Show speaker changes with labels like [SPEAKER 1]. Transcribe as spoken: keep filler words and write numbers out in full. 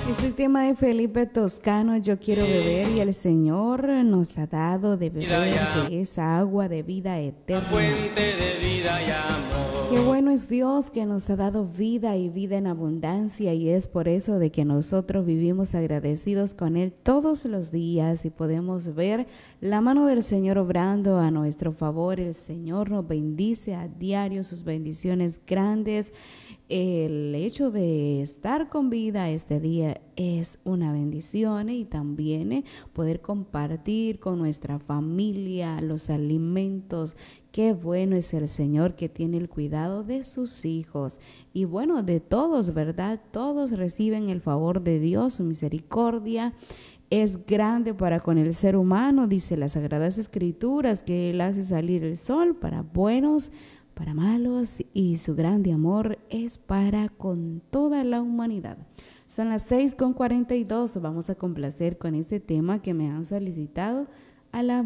[SPEAKER 1] Es el tema de Felipe Toscano, Yo quiero beber, y el Señor nos ha dado de beber de esa agua de vida eterna.
[SPEAKER 2] Fuente de vida y amor.
[SPEAKER 1] Qué bueno es Dios que nos ha dado vida y vida en abundancia, y es por eso de que nosotros vivimos agradecidos con Él todos los días y podemos ver la mano del Señor obrando a nuestro favor. El Señor nos bendice a diario, sus bendiciones grandes. El hecho de estar con vida este día es una bendición, y también poder compartir con nuestra familia los alimentos. Qué bueno es el Señor que tiene el cuidado de sus hijos y bueno, de todos, ¿verdad? Todos reciben el favor de Dios, su misericordia es grande para con el ser humano, dice las Sagradas Escrituras, que Él hace salir el sol para buenos, para malos, y su grande amor es para con toda la humanidad. Son las seis con cuarenta y dos, vamos a complacer con este tema que me han solicitado, Alaba